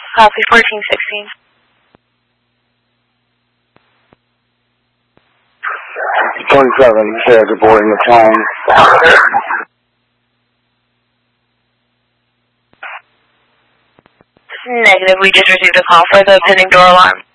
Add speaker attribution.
Speaker 1: Copy 1416.
Speaker 2: You said you're boarding the plane.
Speaker 1: Negative. We just received a call for the pending door alarm.